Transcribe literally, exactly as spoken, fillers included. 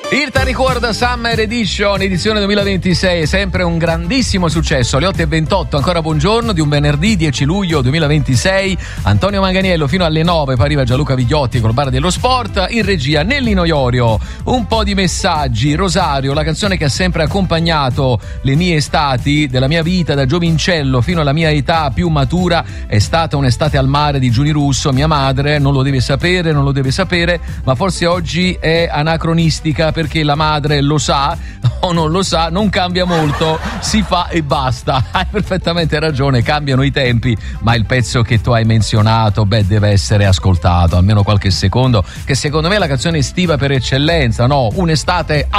Il Record Summer Edition, edizione duemilaventisei, sempre un grandissimo successo. Alle otto e ventotto, ancora buongiorno di un venerdì dieci luglio duemilaventisei. Antonio Manganiello fino alle nove, poi arriva Gianluca Vigliotti col bar dello sport. In regia Nellino Iorio, un po' di messaggi. Rosario, la canzone che ha sempre accompagnato le mie estati della mia vita da giovincello fino alla mia età più matura, è stata un'estate al mare di Giuni Russo. Mia madre non lo deve sapere, non lo deve sapere, ma forse oggi è anacronistica, perché la madre lo sa o non lo sa, non cambia molto, si fa e basta. Hai perfettamente ragione, cambiano i tempi, ma il pezzo che tu hai menzionato, beh, deve essere ascoltato almeno qualche secondo, che secondo me è la canzone estiva per eccellenza, no? Un'estate